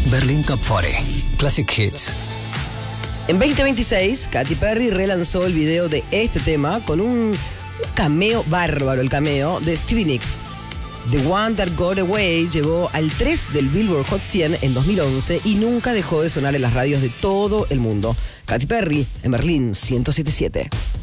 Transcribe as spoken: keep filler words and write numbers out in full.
Berlin Top cuarenta. Classic Hits. En veinte veintiséis, Katy Perry relanzó el video de este tema con un, un cameo bárbaro, el cameo de Stevie Nicks. The One That Got Away llegó al tres del Billboard Hot cien en dos mil once y nunca dejó de sonar en las radios de todo el mundo. Katy Perry en Berlín ciento siete punto siete.